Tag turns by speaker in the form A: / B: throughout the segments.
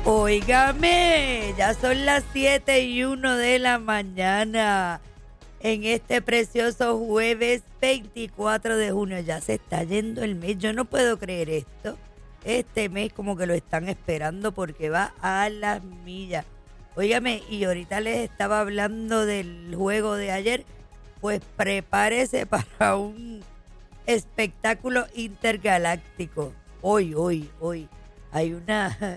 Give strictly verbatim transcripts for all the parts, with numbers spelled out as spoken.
A: Óigame, ya son las siete y uno de la mañana en este precioso jueves veinticuatro de junio. Ya se está yendo el mes, yo no puedo creer esto. Este mes como que lo están esperando porque va a las millas. Óigame, y ahorita les estaba hablando del juego de ayer, pues prepárese para un espectáculo intergaláctico. Hoy, hoy, hoy hay una...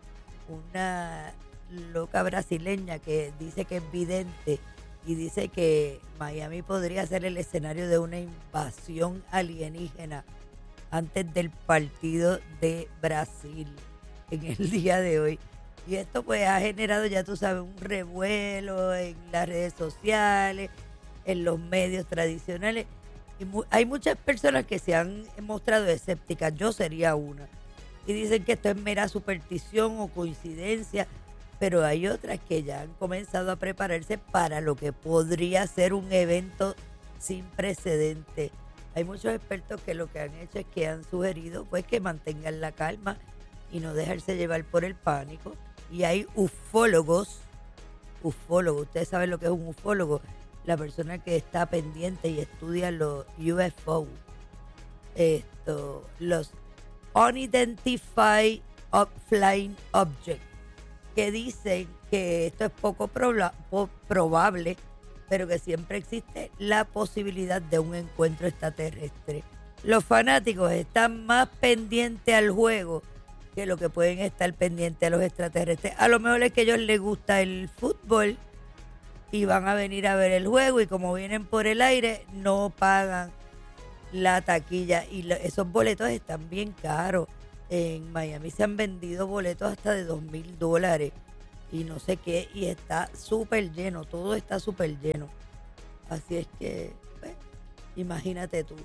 A: una loca brasileña que dice que es vidente y dice que Miami podría ser el escenario de una invasión alienígena antes del partido de Brasil en el día de hoy. Y esto pues ha generado, ya tú sabes, un revuelo en las redes sociales, en los medios tradicionales. Y mu- hay muchas personas que se han mostrado escépticas, yo sería una. Y dicen que esto es mera superstición o coincidencia, pero hay otras que ya han comenzado a prepararse para lo que podría ser un evento sin precedente. Hay muchos expertos que lo que han hecho es que han sugerido pues que mantengan la calma y no dejarse llevar por el pánico. Y hay ufólogos, ufólogos, ustedes saben lo que es un ufólogo, la persona que está pendiente y estudia los U F O, esto, los Unidentified Flying Object, que dicen que esto es poco proba- po- probable, pero que siempre existe la posibilidad de un encuentro extraterrestre. Los fanáticos están más pendientes al juego que lo que pueden estar pendientes a los extraterrestres. A lo mejor es que a ellos les gusta el fútbol y van a venir a ver el juego, y como vienen por el aire no pagan la taquilla, y lo- esos boletos están bien caros. En Miami se han vendido boletos hasta de dos mil dólares y no sé qué, y está súper lleno, todo está súper lleno. Así es que, pues, imagínate tú,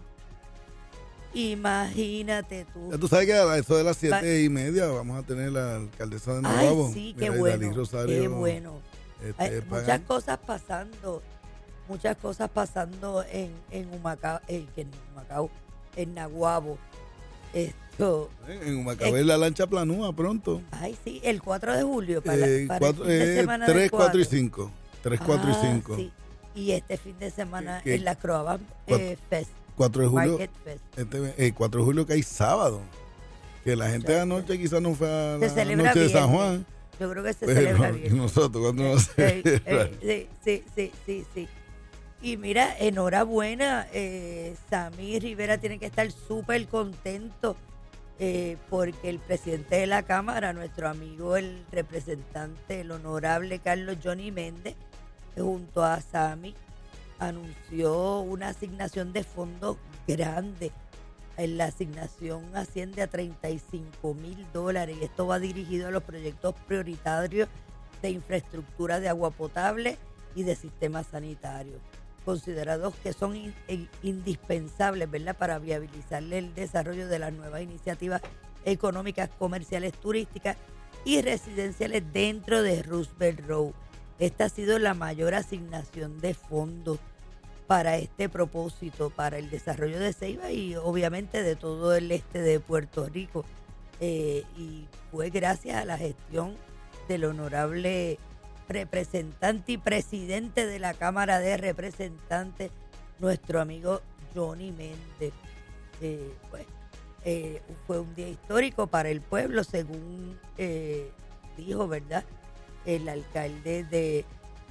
A: imagínate tú.
B: Ya tú sabes que a eso de las siete
A: Va-
B: y media vamos a tener la alcaldesa de
A: Ay,
B: Nahuabo.
A: sí, qué
B: Mira,
A: bueno,
B: Idalí Rosario,
A: qué bueno.
B: este,
A: Hay
B: pagan-
A: muchas cosas pasando, muchas cosas pasando en, en Humacao, en, en Humacao, en Naguabo. Esto,
B: En Humacao es la lancha planúa pronto.
A: ay sí, el cuatro de julio para,
B: Eh,
A: para
B: cuatro,
A: el fin de
B: eh,
A: semana del
B: tres, cuatro y
A: cuatro.
B: cinco. tres, cuatro y
A: Ah,
B: cinco.
A: sí. Y este fin de semana
B: ¿Qué-
A: en la Croaban
B: cuatro-
A: eh, Fest,
B: cuatro de julio.
A: Market Fest.
B: Este, eh, cuatro de julio que hay sábado. Que la gente de anoche quizás no fue a
A: Se
B: la
A: celebra
B: noche de San
A: viernes.
B: Juan.
A: Yo creo que se
B: Pero
A: celebra bien.
B: nosotros cuando nos
A: Ey, ey, sí, sí, sí, sí, sí. Y mira, enhorabuena, eh, Sammy Rivera tiene que estar súper contento eh, porque el presidente de la Cámara, nuestro amigo, el representante, el honorable Carlos Johnny Méndez, eh, junto a Sammy, anunció una asignación de fondos grande. En la asignación asciende a treinta y cinco mil dólares y esto va dirigido a los proyectos prioritarios de infraestructura de agua potable y de sistemas sanitarios, considerados que son in- in- indispensables, ¿verdad?, para viabilizarle el desarrollo de las nuevas iniciativas económicas, comerciales, turísticas y residenciales dentro de Roosevelt Road. Esta ha sido la mayor asignación de fondos para este propósito, para el desarrollo de Ceiba y obviamente de todo el este de Puerto Rico. Eh, y fue gracias a la gestión del honorable representante y presidente de la Cámara de Representantes, nuestro amigo Johnny Méndez. Eh, pues, eh, fue un día histórico para el pueblo, según eh, dijo, ¿verdad?, el alcalde de,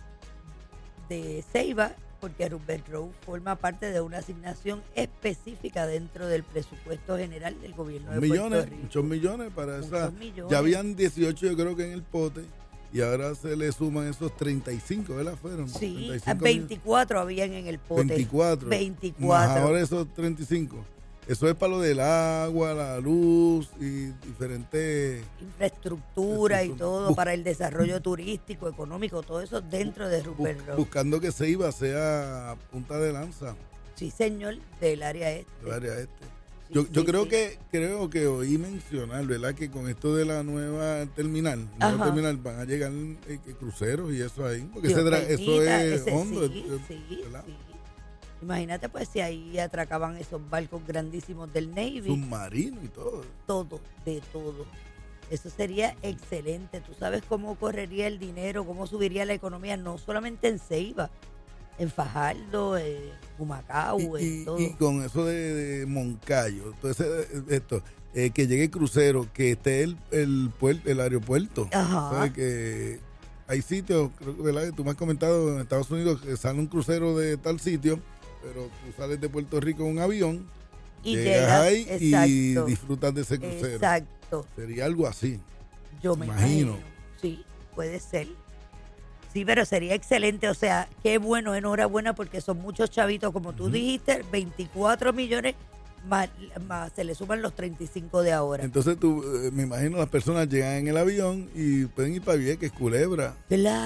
A: de Ceiba, porque Roosevelt Road forma parte de una asignación específica dentro del presupuesto general del gobierno de
B: millones,
A: Puerto Rico.
B: muchos millones para
A: Muchos
B: esa.
A: millones.
B: Ya habían dieciocho yo creo que en el pote y ahora se le suman esos treinta y cinco, ¿verdad? Fueron
A: Sí,
B: treinta y cinco
A: veinticuatro habían en el pote.
B: veinticuatro.
A: veinticuatro.
B: Más ahora esos treinta y cinco. Eso es para lo del agua, la luz y diferentes...
A: Infraestructura y
B: Bus-
A: todo para el desarrollo turístico, económico, todo eso dentro de
B: bus-
A: Roosevelt Road.
B: buscando que Ceiba sea punta de lanza
A: Sí, señor, del área este.
B: del área este.
A: Sí,
B: Yo, yo
A: sí,
B: creo
A: sí.
B: que creo que oí mencionar, ¿verdad? Que con esto de la nueva terminal, nueva
A: Ajá.
B: terminal van a llegar eh, que cruceros y eso ahí, porque
A: Dios
B: ese dra- eso
A: permita,
B: es
A: ese-
B: hondo,
A: sí,
B: eh,
A: sí,
B: ¿verdad?
A: sí. Imagínate pues si ahí atracaban esos barcos grandísimos del Navy.
B: Submarino y todo.
A: Todo, de todo. Eso sería excelente. Tú sabes cómo correría el dinero, cómo subiría la economía, no solamente en Ceiba, en Fajardo, en Humacao,
B: Y,
A: en
B: y-
A: todo.
B: y con eso de, de Moncayo, entonces eh, esto, eh, que llegue crucero, que esté el, el, puer- el aeropuerto.
A: Ajá.
B: ¿Sabes? Que hay sitios, creo que ¿verdad? Que tú me has comentado en Estados Unidos que sale un crucero de tal sitio, pero tú sales de Puerto Rico en un avión,
A: Y
B: llegas
A: llegas,
B: ahí y
A: exacto.
B: disfrutas de ese crucero.
A: Exacto.
B: Sería algo así.
A: Yo me
B: Imagino.
A: imagino. Sí, puede ser. Sí, pero sería excelente. O sea, qué bueno, enhorabuena, porque son muchos chavitos, como tú
B: Ujú.
A: dijiste, veinticuatro millones, más, más se le suman los treinta y cinco de ahora.
B: Entonces tú, eh, me imagino las personas llegan en el avión y pueden ir para Vieques, Culebra,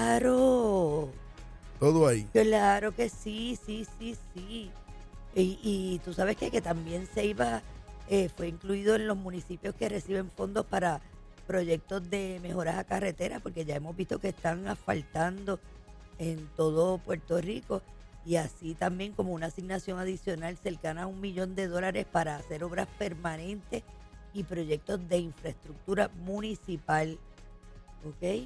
A: Claro,
B: todo ahí.
A: claro que sí, sí, sí, sí. Y, y tú sabes que, que también Ceiba eh, fue incluido en los municipios que reciben fondos para proyectos de mejoras a carreteras, porque ya hemos visto que están asfaltando en todo Puerto Rico, y así también como una asignación adicional cercana a un millón de dólares para hacer obras permanentes y proyectos de infraestructura municipal. ¿Ok?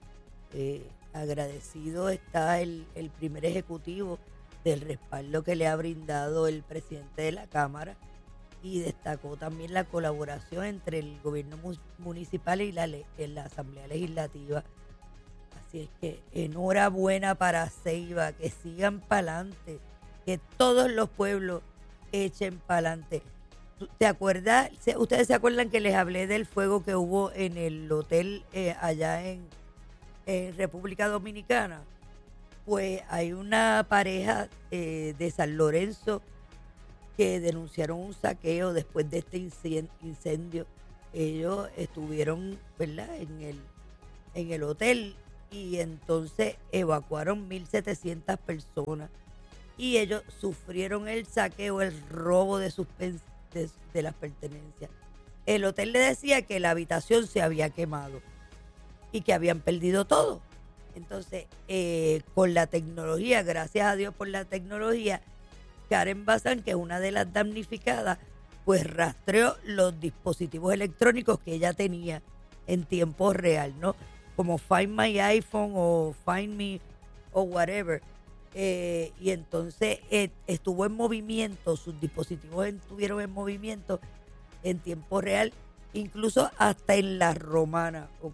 A: Eh, agradecido está el, el primer ejecutivo del respaldo que le ha brindado el presidente de la Cámara, y destacó también la colaboración entre el gobierno mu- municipal y la, le- en la Asamblea Legislativa. Así es que enhorabuena para Ceiba, que sigan para adelante, que todos los pueblos echen para adelante. ¿Te acuerdas? se- ¿Ustedes se acuerdan que les hablé del fuego que hubo en el hotel eh, allá en, en República Dominicana? Pues hay una pareja eh, de San Lorenzo que denunciaron un saqueo después de este incien- incendio. Ellos estuvieron, ¿verdad?, en el, en el hotel, y entonces evacuaron mil setecientas personas, y ellos sufrieron el saqueo, el robo de sus pen- de, de las pertenencias. El hotel le decía que la habitación se había quemado y que habían perdido todo. Entonces, eh, con la tecnología, gracias a Dios por la tecnología, Karen Bazán, que es una de las damnificadas, pues rastreó los dispositivos electrónicos que ella tenía en tiempo real, ¿no? Como Find My iPhone o Find Me o whatever. Eh, y entonces eh, estuvo en movimiento, sus dispositivos estuvieron en movimiento en tiempo real, incluso hasta en la romana, ¿ok?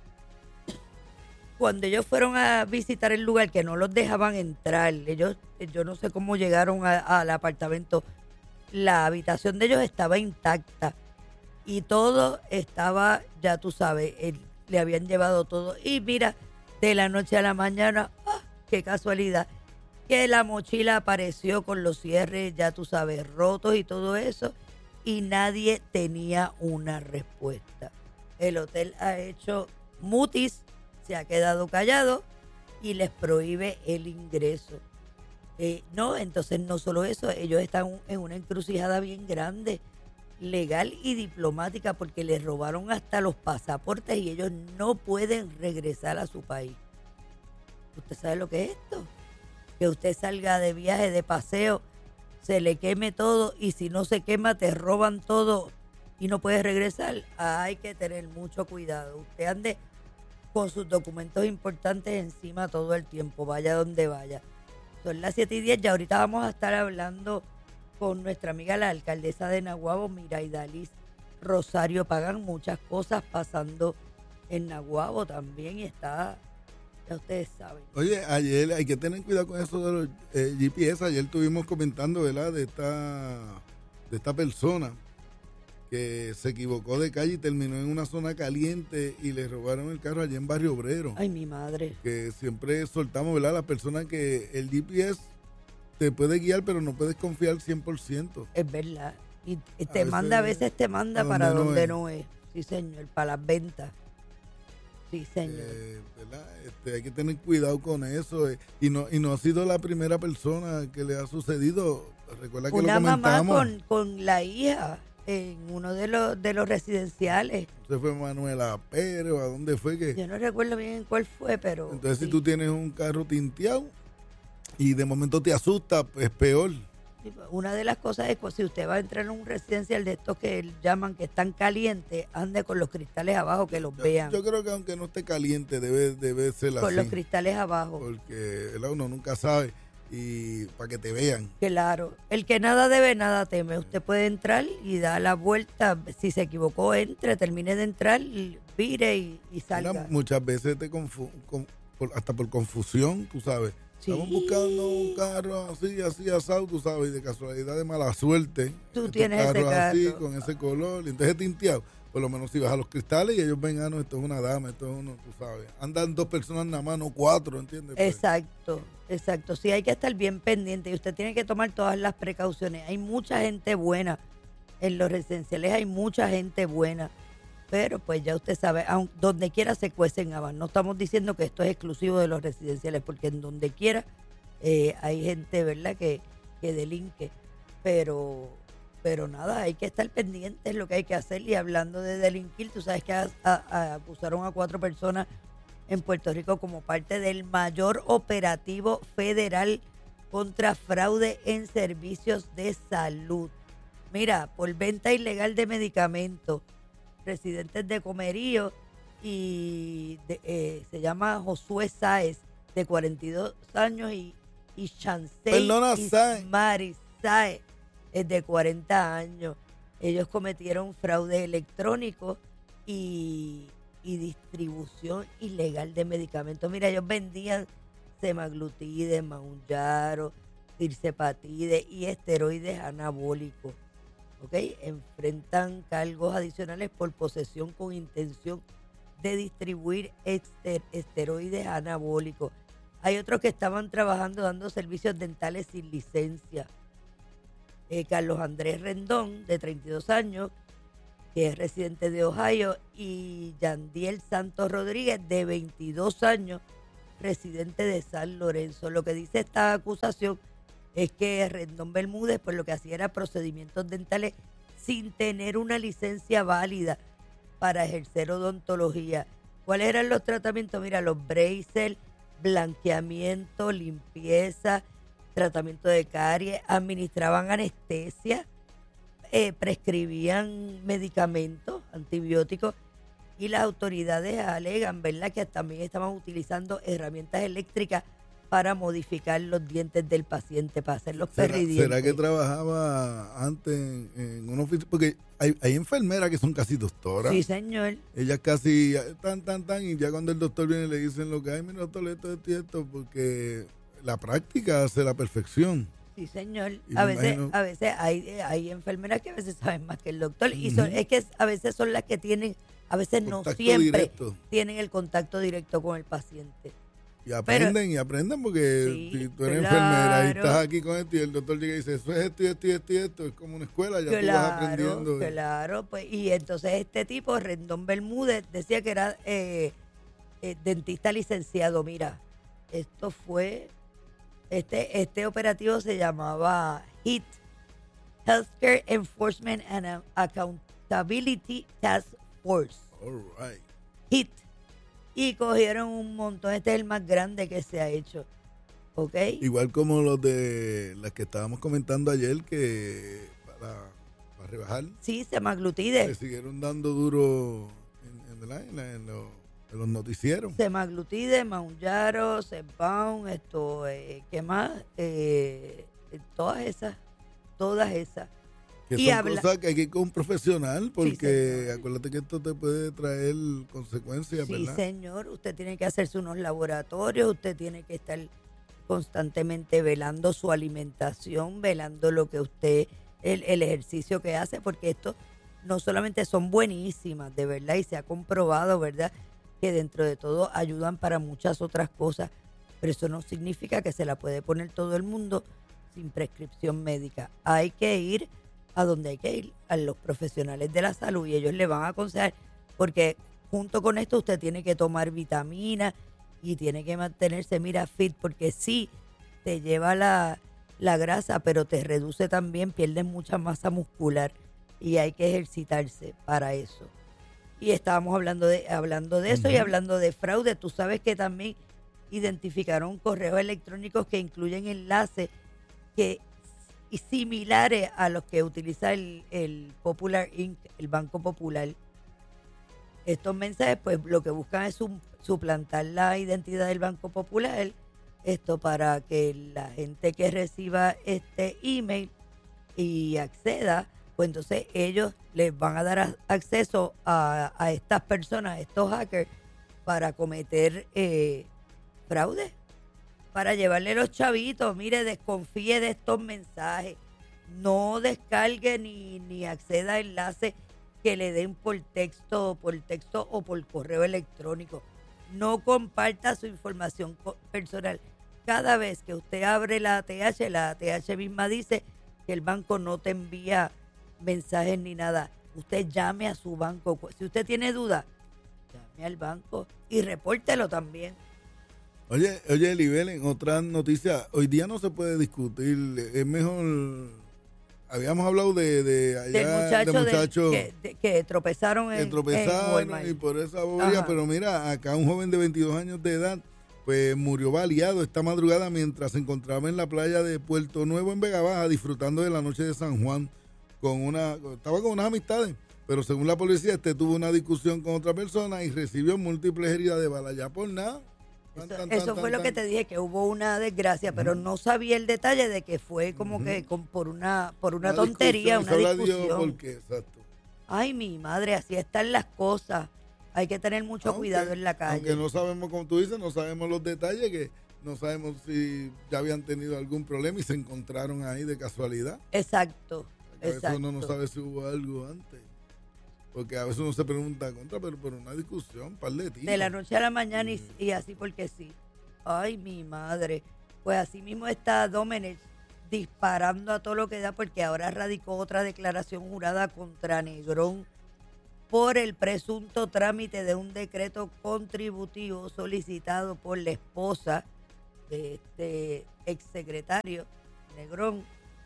A: Cuando ellos fueron a visitar el lugar, que no los dejaban entrar, ellos, yo no sé cómo llegaron a- al apartamento, la habitación de ellos estaba intacta y todo estaba, ya tú sabes, el- le habían llevado todo. Y mira, de la noche a la mañana, ¡ah! Qué casualidad, que la mochila apareció con los cierres, ya tú sabes, rotos y todo eso, y nadie tenía una respuesta. El hotel ha hecho mutis, se ha quedado callado y les prohíbe el ingreso. Eh, no, entonces no solo eso, ellos están en una encrucijada bien grande, legal y diplomática, porque les robaron hasta los pasaportes y ellos no pueden regresar a su país. ¿Usted sabe lo que es esto? Que usted salga de viaje, de paseo, se le queme todo, y si no se quema te roban todo y no puedes regresar. Hay que tener mucho cuidado. Usted ande con sus documentos importantes encima todo el tiempo, vaya donde vaya. Son las siete y diez, y ahorita vamos a estar hablando con nuestra amiga la alcaldesa de Naguabo, Miraidalis Rosario Pagán. Muchas cosas pasando en Naguabo también, y está, ya ustedes saben.
B: Oye, ayer hay que tener cuidado con eso de los eh, G P S. Ayer estuvimos comentando, ¿verdad?, de esta, de esta persona que se equivocó de calle y terminó en una zona caliente y le robaron el carro allá en Barrio Obrero.
A: Ay, mi madre.
B: Que siempre soltamos, ¿verdad?, las personas que el G P S te puede guiar, pero no puedes confiar cien por ciento.
A: Es verdad. Y y
B: A
A: te manda, a veces te manda
B: a
A: para
B: donde no
A: donde
B: es.
A: no es. Sí, señor, para las ventas. Sí, señor.
B: Eh, ¿verdad? Este, hay que tener cuidado con eso. eh, y no y no ha sido la primera persona que le ha sucedido. Recuerda que
A: Una
B: lo
A: mamá
B: comentamos.
A: con, con la hija en uno de los de los residenciales.
B: Se fue Manuela Pérez, ¿a dónde fue que?
A: Yo no recuerdo bien cuál fue, pero...
B: Entonces,
A: sí.
B: si tú tienes un carro tinteado y de momento te asusta, pues peor.
A: sí, una de las cosas es que si usted va a entrar en un residencial de estos que llaman que están calientes, ande con los cristales abajo, que los
B: Yo,
A: vean.
B: yo creo que aunque no esté caliente, debe, debe ser así.
A: Con los cristales abajo.
B: Porque ¿verdad? Uno nunca sabe. Y para que te vean.
A: Claro, el que nada debe, nada teme. Usted puede entrar y da la vuelta. Si se equivocó, entre, termine de entrar, vire y, y salga.
B: Mira, muchas veces te confu con, por, hasta por confusión, tú sabes.
A: Sí.
B: Estamos buscando un carro así, así, asado, tú sabes, y de casualidad de mala suerte.
A: Tú tienes ese carro.
B: Así, con ese color, y entonces tinteado. Por lo menos si vas a los cristales y ellos ven, ah, no, esto es una dama, esto es uno, tú sabes. Andan dos personas nada más, no cuatro, ¿entiendes? Pues,
A: exacto, exacto. Sí, hay que estar bien pendiente y usted tiene que tomar todas las precauciones. Hay mucha gente buena en los residenciales, hay mucha gente buena. Pero pues ya usted sabe, aun, donde quiera se cuecen habas. No estamos diciendo que esto es exclusivo de los residenciales, porque en donde quiera eh, hay gente, ¿verdad?, que, que delinque. Pero... Pero nada, hay que estar pendientes, es lo que hay que hacer. Y hablando de delinquir, tú sabes que a, a, a, acusaron a cuatro personas en Puerto Rico como parte del mayor operativo federal contra fraude en servicios de salud. Mira, por venta ilegal de medicamentos, residentes de Comerío y de, eh, se llama Josué Sáez, de cuarenta y dos años, y, y Chancey Ismari Sáez, es de cuarenta años. Ellos cometieron fraude electrónico y, y distribución ilegal de medicamentos. Mira, ellos vendían semaglutide, Mounjaro, tirzepatide y esteroides anabólicos. ¿Ok? Enfrentan cargos adicionales por posesión con intención de distribuir ester, esteroides anabólicos. Hay otros que estaban trabajando dando servicios dentales sin licencia. Eh, Carlos Andrés Rendón, de treinta y dos años, que es residente de Ohio, y Yandiel Santos Rodríguez, de veintidós años, residente de San Lorenzo. Lo que dice esta acusación es que Rendón Bermúdez, pues lo que hacía era procedimientos dentales sin tener una licencia válida para ejercer odontología. ¿Cuáles eran los tratamientos? Mira, los braces, blanqueamiento, limpieza, tratamiento de caries, administraban anestesia, eh, prescribían medicamentos, antibióticos, y las autoridades alegan, ¿verdad?, que también estaban utilizando herramientas eléctricas para modificar los dientes del paciente, para hacer los
B: ¿Será,
A: perridientes.
B: ¿Será que trabajaba antes en, en un oficio? Porque hay, hay enfermeras que son casi doctoras.
A: Sí, señor.
B: Ellas casi tan, tan, tan, y ya cuando el doctor viene le dicen lo que hay, mira, doctor, esto, esto y esto, porque la práctica hace la perfección.
A: Sí, señor.
B: Y
A: A
B: me
A: veces,
B: imagino-
A: a veces hay, hay enfermeras que a veces saben más que el doctor. Y
B: Ujú.
A: son, es que a veces son las que tienen, a veces no
B: Contacto
A: siempre
B: directo.
A: tienen el contacto directo con el paciente.
B: Y aprenden y aprenden porque
A: Sí,
B: si tú eres
A: claro.
B: enfermera y estás aquí con esto y el doctor llega y dice, eso es esto y esto y esto y esto, es como una escuela, ya tú vas
A: Claro,
B: aprendiendo.
A: claro. Pues, y entonces este tipo, Rendón Bermúdez, decía que era eh, eh, dentista licenciado. Mira, esto fue, este, este operativo se llamaba HIT, Healthcare Enforcement and Accountability Task Force.
B: All right.
A: HIT. Y cogieron un montón. Este es el más grande que se ha hecho. ¿Ok?
B: Igual como los de las que estábamos comentando ayer, que para, para rebajar,
A: Sí, semaglutide.
B: le siguieron dando duro en, en, ¿verdad? en, la- en los, en los noticieros.
A: Semaglutide, Mounjaro, Zepbound, esto, eh, ¿qué más? Eh, eh, todas esas, todas esas.
B: Que
A: Y
B: son
A: habla-
B: cosas que hay que ir con un profesional, porque
A: señor.
B: acuérdate que esto te puede traer consecuencias,
A: Sí,
B: ¿verdad?
A: señor, usted tiene que hacerse unos laboratorios, usted tiene que estar constantemente velando su alimentación, velando lo que usted, el, el ejercicio que hace, porque esto no solamente son buenísimas, de verdad, y se ha comprobado, ¿verdad?, que dentro de todo ayudan para muchas otras cosas, pero eso no significa que se la puede poner todo el mundo sin prescripción médica. Hay que ir a donde hay que ir, a los profesionales de la salud, y ellos le van a aconsejar, porque junto con esto usted tiene que tomar vitaminas y tiene que mantenerse, mira, fit, porque sí, te lleva la, la grasa, pero te reduce también, pierdes mucha masa muscular, y hay que ejercitarse para eso. Y estábamos hablando de, hablando de eso y
B: Ujú.
A: hablando de fraude. Tú sabes que también identificaron correos electrónicos que incluyen enlaces que y similares a los que utiliza el, el Popular Incorporated, el Banco Popular. Estos mensajes, pues, lo que buscan es un, suplantar la identidad del Banco Popular, esto para que la gente que reciba este email y acceda, pues entonces ellos les van a dar a, acceso a, a estas personas, a estos hackers, para cometer eh, fraude, para llevarle los chavitos. Mire, desconfíe de estos mensajes, no descargue ni, ni acceda a enlaces que le den por texto, por texto o por correo electrónico. No comparta su información personal. Cada vez que usted abre la A T H, la A T H misma dice que el banco no te envía mensajes ni nada. Usted llame a su banco. Si usted tiene duda, llame al banco y repórtelo también.
B: Oye, oye, Libel, en otras noticias, hoy día no se puede discutir, es mejor, habíamos hablado de, de allá,
A: del muchacho,
B: de muchachos
A: que, de, que tropezaron en,
B: que tropezaron
A: en
B: y por esa bobería, pero mira, acá un joven de veintidós años de edad, pues murió baleado esta madrugada mientras se encontraba en la playa de Puerto Nuevo en Vega Baja disfrutando de la noche de San Juan, con una, estaba con unas amistades, pero según la policía este tuvo una discusión con otra persona y recibió múltiples heridas de bala, ya por nada.
A: Eso,
B: tan, tan,
A: eso
B: tan,
A: fue
B: tan,
A: lo que te dije, que hubo una desgracia, uh-huh. pero no sabía el detalle de que fue como uh-huh. que con, por una por una, una tontería, una discusión.
B: ¿Por qué? Exacto.
A: Ay, mi madre, así están las cosas. Hay que tener mucho aunque, cuidado en la calle.
B: Aunque no sabemos, como tú dices, no sabemos los detalles, que no sabemos si ya habían tenido algún problema y se encontraron ahí de casualidad.
A: Exacto.
B: A veces
A: exacto.
B: uno no sabe si hubo algo antes. Porque a veces uno se pregunta contra, pero por una discusión, par de tiros.
A: De la noche a la mañana y, y así porque sí. Ay, mi madre. Pues así mismo está Domenech disparando a todo lo que da, porque ahora radicó otra declaración jurada contra Negrón por el presunto trámite de un decreto contributivo solicitado por la esposa de este exsecretario Negrón.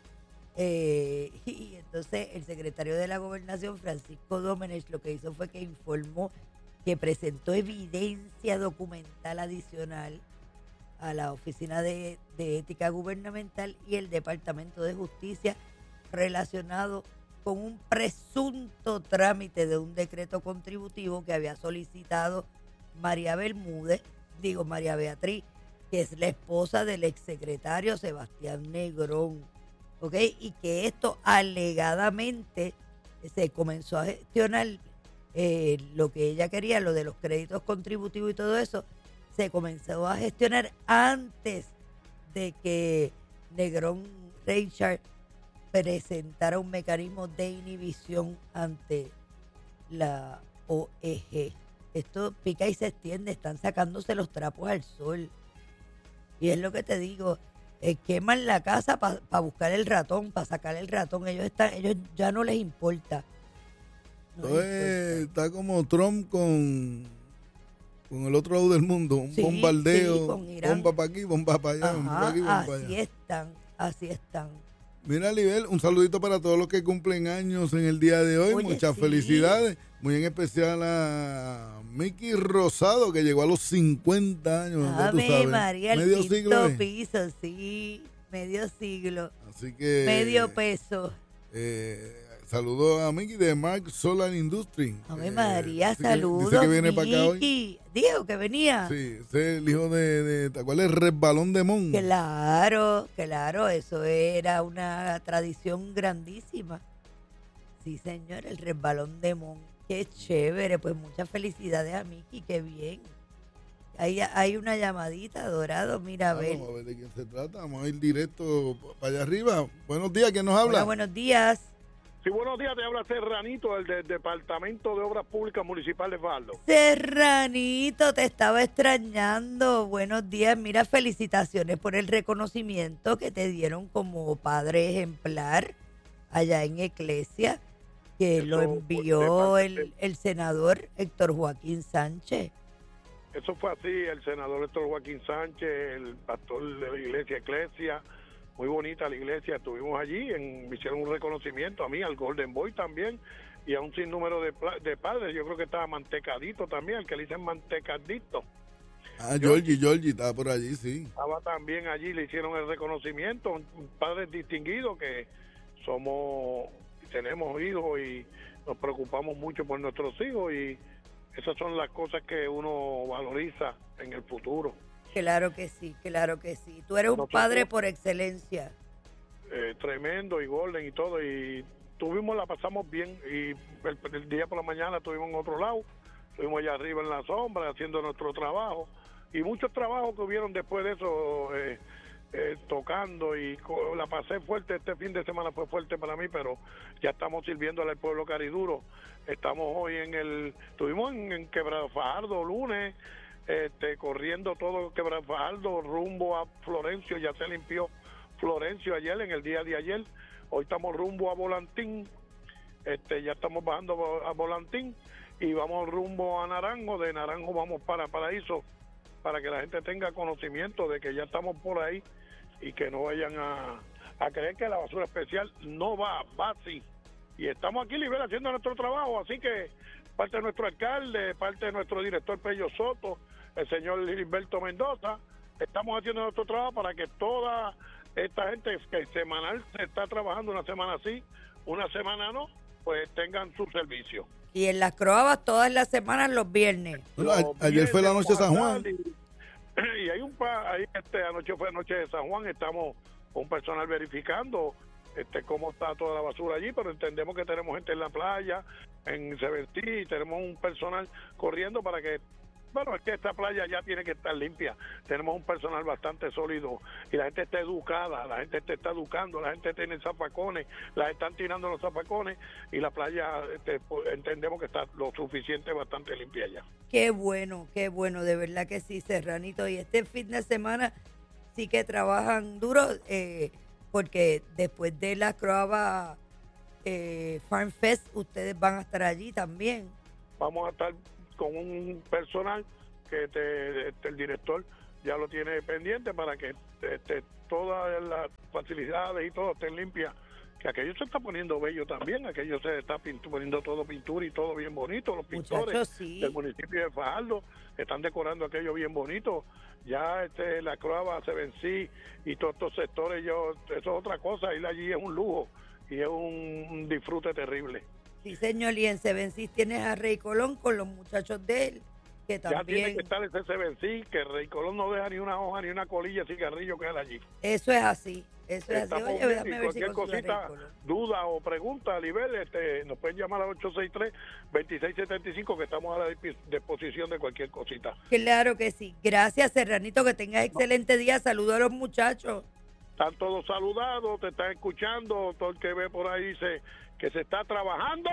A: Eh, y entonces el secretario de la Gobernación, Francisco Domenech, lo que hizo fue que informó que presentó evidencia documental adicional a la Oficina de, de Ética Gubernamental y el Departamento de Justicia relacionado con un presunto trámite de un decreto contributivo que había solicitado María Bermúdez, digo María Beatriz, que es la esposa del exsecretario Sebastián Negrón. ¿Ok? Y que esto alegadamente se comenzó a gestionar eh, lo que ella quería, lo de los créditos contributivos y todo eso, se comenzó a gestionar antes de que Negrón Richard presentara un mecanismo de inhibición ante la O E G. Esto pica y se extiende, están sacándose los trapos al sol. Y es lo que te digo. Eh, queman la casa para pa buscar el ratón, para sacar el ratón. Ellos están, ellos ya no les importa.
B: No les importa. Está como Trump con, con el otro lado del mundo, un sí, bombardeo, sí, bomba para aquí, bomba para allá,
A: Ajá,
B: bomba para aquí, bomba
A: así
B: para allá.
A: están, así están.
B: Mira, Libel, un saludito para todos los que cumplen años en el día de hoy. Oye, muchas sí. felicidades. Muy en especial a Miki Rosado, que llegó a los cincuenta años.
A: Ave
B: tú sabes.
A: María,
B: medio
A: el
B: siglo.
A: quinto piso, sí, medio siglo.
B: Así que.
A: Medio peso.
B: Eh, saludo a Miki de Mark Solar Industry.
A: Ave
B: eh,
A: María, saludos.
B: Dice que viene para acá hoy.
A: Dijo que venía.
B: Sí, ese es el hijo de, de ¿te acuerdas? El resbalón de Mon.
A: Claro, claro, eso era una tradición grandísima. Sí, señor, el resbalón de Mon. Qué chévere, pues muchas felicidades a Miki, qué bien. Hay, hay una llamadita, Dorado, mira a ver.
B: Vamos a ver de quién se trata, vamos a ir directo para allá arriba. Buenos días, ¿quién nos habla?
A: Hola, buenos días.
C: Sí, buenos días, te habla Serranito, el del Departamento de Obras Públicas Municipal de Faldo.
A: Serranito, te estaba extrañando. Buenos días, mira, felicitaciones por el reconocimiento que te dieron como padre ejemplar allá en Eclesia, que eso, lo envió el, el senador Héctor Joaquín Sánchez.
C: Eso fue así, el senador Héctor Joaquín Sánchez, el pastor de la iglesia Eclesia. Muy bonita la iglesia, estuvimos allí, en, me hicieron un reconocimiento a mí, al Golden Boy también, y a un sinnúmero de, de padres. Yo creo que estaba Mantecadito también, el que le dicen Mantecadito.
B: Ah, Georgie, Georgie estaba por allí, sí.
C: Estaba también allí, le hicieron el reconocimiento, un padre distinguido que somos, tenemos hijos y nos preocupamos mucho por nuestros hijos y esas son las cosas que uno valoriza en el futuro.
A: Claro que sí, claro que sí. Tú eres un
C: Nosotros,
A: padre por excelencia.
C: Eh, tremendo y golden y todo y tuvimos, la pasamos bien y el, el día por la mañana estuvimos en otro lado, estuvimos allá arriba en la sombra haciendo nuestro trabajo y muchos trabajos que hubieron después de eso, eh, eh, tocando y co- la pasé fuerte. Este fin de semana fue fuerte para mí, pero ya estamos sirviéndole al pueblo cariduro. Estamos hoy en el, estuvimos en, en Quebrado Fajardo lunes, este, corriendo todo Quebrado Fajardo rumbo a Florencio, ya se limpió Florencio ayer, en el día de ayer. Hoy estamos rumbo a Volantín, este, ya estamos bajando a Volantín y vamos rumbo a Naranjo, de Naranjo vamos para Paraíso, para que la gente tenga conocimiento de que ya estamos por ahí y que no vayan a, a creer que la basura especial no va, va así. Y estamos aquí, Libera, haciendo nuestro trabajo, así que parte de nuestro alcalde, parte de nuestro director Pello Soto, el señor Gilberto Mendoza, estamos haciendo nuestro trabajo para que toda esta gente que semanal se está trabajando una semana sí, una semana no, pues tengan su servicio.
A: Y en las Croabas todas las semanas los viernes.
B: Bueno, a- ayer fue la noche de San Juan.
C: Y, y hay un pa, ahí este anoche fue noche de San Juan, estamos con personal verificando este cómo está toda la basura allí, pero entendemos que tenemos gente en la playa, en Seventí, tenemos un personal corriendo para que, bueno, es que esta playa ya tiene que estar limpia. Tenemos un personal bastante sólido y la gente está educada, la gente te está educando, la gente tiene zafacones, las están tirando los zafacones y la playa este, pues, entendemos que está lo suficiente, bastante limpia ya.
A: Qué bueno, qué bueno, de verdad que sí, Serranito. Y este fin de semana sí que trabajan duro, eh, porque después de la Croaba eh, Farm Fest, ustedes van a estar allí también.
C: Vamos a estar con un personal que te, este, el director ya lo tiene pendiente para que este, todas las facilidades y todo estén limpias, que aquello se está poniendo bello también, aquello se está pintu- poniendo todo pintura y todo bien bonito, los pintores
A: Muchachos, sí.
C: del municipio de Fajardo están decorando aquello bien bonito, ya este la Croaba, se vencí y todos estos sectores, yo eso es otra cosa, ir allí es un lujo y es un, un disfrute terrible.
A: Sí, señor, y en Sevencis tienes a Rey Colón con los muchachos de él, que
C: Ya tiene
A: también,
C: que estar ese Sevencí, que Rey Colón no deja ni una hoja ni una colilla de cigarrillo que hay allí.
A: eso es así, eso es así.
C: Estamos
A: Oye,
C: bien,
A: déjame
C: y
A: ver si
C: cualquier
A: consigo a Rey
C: cosita,
A: Colón.
C: duda o pregunta, Libel, este, nos pueden llamar al ocho seis tres, dos seis siete cinco, que estamos a la disp- disposición de cualquier cosita.
A: Claro que sí. Gracias, Serranito, que tengas excelente día. Saludos a los muchachos.
C: Están todos saludados, te están escuchando, todo el que ve por ahí dice que se está trabajando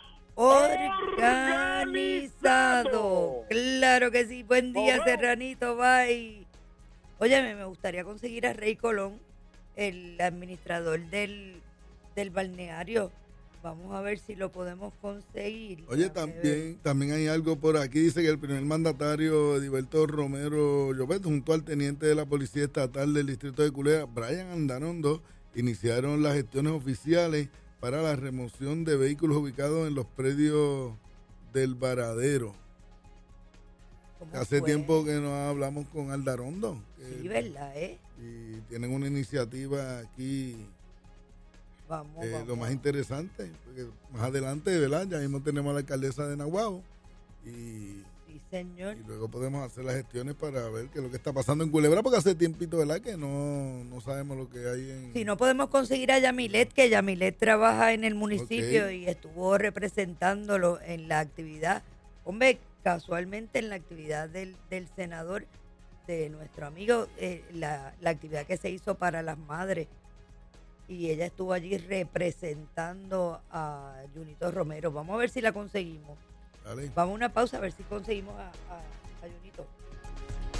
A: Organizado. Claro que sí. Buen día,
C: Nos vemos.
A: Serranito. Bye. Óyeme, me gustaría conseguir a Rey Colón, el administrador del, del balneario. Vamos a ver si lo podemos conseguir.
B: Oye,
A: Déjame ver.
B: también, también hay algo por aquí. Dice que el primer mandatario, Ediberto Romero Llobet, junto al teniente de la Policía Estatal del Distrito de Culebra, Brian Andanondo, iniciaron las gestiones oficiales para la remoción de vehículos ubicados en los predios del Varadero.
A: ¿Cómo
B: Hace
A: fue?
B: tiempo que no hablamos con Aldarondo.
A: Sí,
B: que-
A: ¿verdad, eh?
B: y tienen una iniciativa aquí,
A: Vamos,
B: eh,
A: vamos.
B: lo más interesante, porque más adelante, ¿verdad? Ya mismo tenemos a la alcaldesa de Nahuatl y,
A: Sí, señor.
B: y luego podemos hacer las gestiones para ver qué es lo que está pasando en Culebra, porque hace tiempito, ¿verdad? Que no, no sabemos lo que hay en...
A: Si no podemos conseguir a Yamilet, que Yamilet trabaja en el municipio
B: Ok.
A: y estuvo representándolo en la actividad. Hombre, casualmente en la actividad del, del senador, de nuestro amigo, eh, la, la actividad que se hizo para las madres. Y ella estuvo allí representando a Junito Romero. Vamos a ver si la conseguimos.
B: Dale.
A: Vamos a una pausa a ver si conseguimos a, a, a Junito.